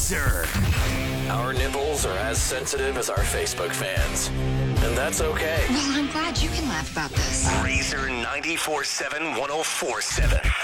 Razor. Our nipples are as sensitive as our Facebook fans. And that's okay. Well, I'm glad you can laugh about this. Razor 94.7 104.7.